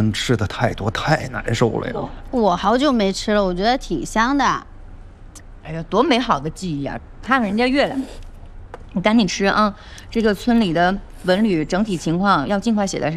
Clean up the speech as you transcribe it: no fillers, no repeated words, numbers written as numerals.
近吃的太多，太难受了呀。 我好久没吃了，我觉得挺香的。 哎呀，多美好的记忆啊！看看人家月亮，你赶紧吃啊！这个村里的文旅整体情况要尽快写在